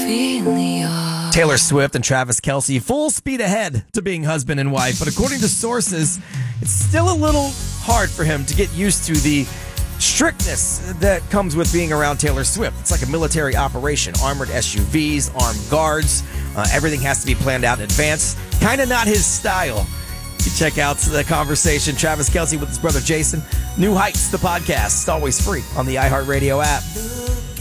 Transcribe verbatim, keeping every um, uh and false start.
Taylor Swift and Travis Kelce, full speed ahead to being husband and wife. But according to sources, it's still a little hard for him to get used to the strictness that comes with being around Taylor Swift. It's like a military operation. Armored S U Vs, armed guards. Uh, everything has to be planned out in advance. Kind of not his style. You check out the conversation. Travis Kelce with his brother Jason. New Heights, the podcast. Always free on the iHeartRadio app.